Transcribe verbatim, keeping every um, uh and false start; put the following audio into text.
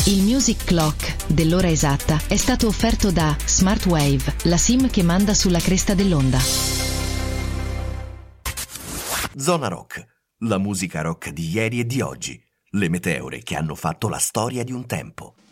Il Music Clock dell'ora esatta è stato offerto da Smartwave, la SIM che manda sulla cresta dell'onda. Zona Rock, la musica rock di ieri e di oggi, le meteore che hanno fatto la storia di un tempo.